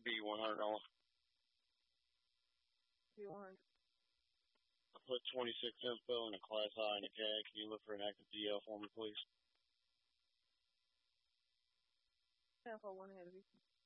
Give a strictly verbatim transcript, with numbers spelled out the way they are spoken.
B one hundred dollars. B one hundred. I put twenty-six info in a class I and a C A D. Can you look for an active D L for me, please? Info one heavy.